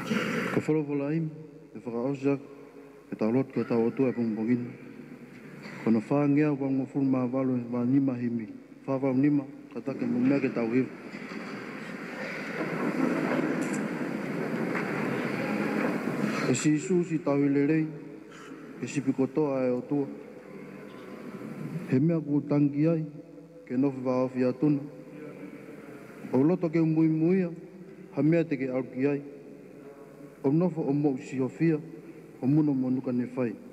Ko wholowola im, e whakaosak, e taulot ko tau otua e pungpungin. Kono whangea wango fulma walo wa nima himi. Whawau nima, katake mumea ke tau hiru. E si isu si tau hilerei, e si pikotoa e otua. He mea ku tangi ai, ke nofi waofi atuna. O loto ke mui muia, ha mea te ke auki ai. O nofo o mo si hofia, o muno mo nuka ne whai.